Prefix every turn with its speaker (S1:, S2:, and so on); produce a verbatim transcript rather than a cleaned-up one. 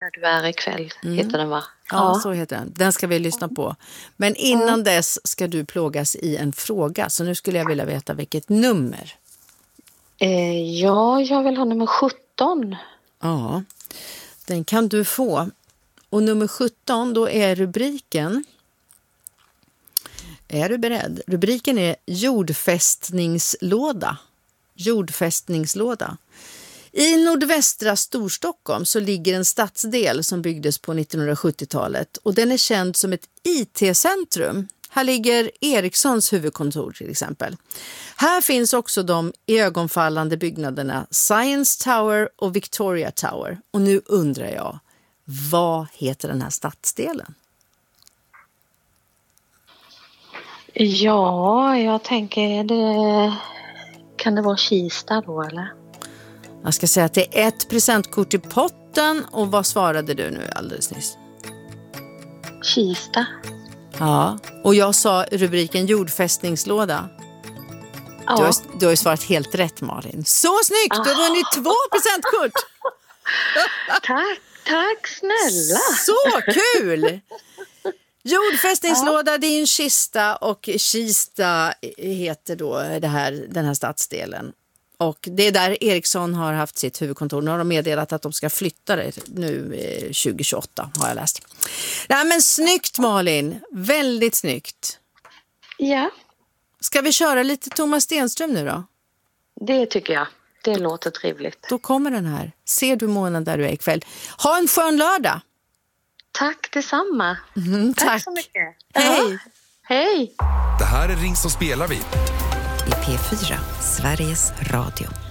S1: Där du är ikväll, mm. heter den va?
S2: Ja, ja, så heter den. Den ska vi lyssna på. Men innan mm. dess ska du plågas i en fråga. Så nu skulle jag vilja veta vilket nummer.
S1: Eh, ja, jag vill ha nummer sjutton.
S2: Ja, den kan du få. Och nummer sjutton, då är rubriken... Är du beredd? Rubriken är jordfästningslåda. Jordfästningslåda. I nordvästra Storstockholm så ligger en stadsdel som byggdes på nittonhundrasjuttiotalet och den är känd som ett I T-centrum. Här ligger Ericssons huvudkontor till exempel. Här finns också de ögonfallande byggnaderna Science Tower och Victoria Tower. Och nu undrar jag, vad heter den här stadsdelen?
S1: Ja, jag tänker det... Kan det vara Kista då eller?
S2: Jag ska säga att det är ett presentkort i potten. Och vad svarade du nu alldeles nyss?
S1: Kista.
S2: Ja, och jag sa rubriken jordfästningslåda. Ja. Du, har, du har ju svarat helt rätt, Malin. Så snyggt! Du har vunnit två presentkort!
S1: Tack, tack snälla!
S2: Så kul! Jordfästningslåda, ja. Det är en Kista och Kista heter då det här, den här stadsdelen. Och det är där Ericsson har haft sitt huvudkontor. Nu har de meddelat att de ska flytta det nu tjugo tjugoåtta, har jag läst. Nej, men snyggt Malin, väldigt snyggt.
S1: Ja.
S2: Ska vi köra lite Thomas Stenström nu då?
S1: Det tycker jag, det låter trevligt.
S2: Då kommer den här. Ser du månen där du är ikväll. Ha en skön lördag.
S1: Tack detsamma.
S2: Mm, tack.
S1: Tack så mycket.
S2: Hej.
S1: Ja. Hej.
S3: Det här är Ring så spelar vi.
S4: I P fyra, Sveriges Radio.